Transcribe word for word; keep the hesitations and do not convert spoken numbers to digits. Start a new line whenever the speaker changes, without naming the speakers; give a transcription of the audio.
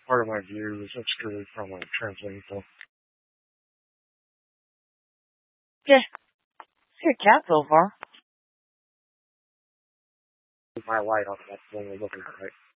part of my view is obscured from like translating stuff.
Yeah. It's your cat so far.
With my light on, that's the only looking at right.